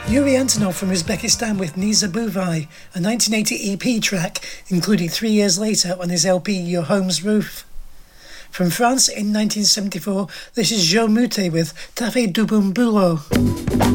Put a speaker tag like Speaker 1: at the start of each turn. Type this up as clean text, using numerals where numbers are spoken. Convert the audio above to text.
Speaker 1: Yuri Antonov from Uzbekistan with Nizabuvai, a 1980 EP track, including 3 years later on his LP Your Home's Roof. From France in 1974, this is Jo Mute with Tafe Dubumbulo.